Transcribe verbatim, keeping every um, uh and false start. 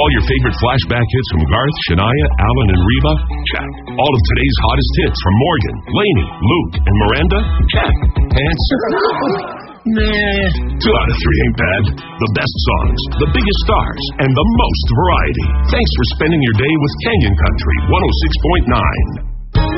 All your favorite flashback hits from Garth, Shania, Alan, and Reba? Check. All of today's hottest hits from Morgan, Lainey, Luke, and Miranda? Check. Answer? Nah. Two out of three ain't bad. The best songs, the biggest stars, and the most variety. Thanks for spending your day with Canyon Country one oh six point nine.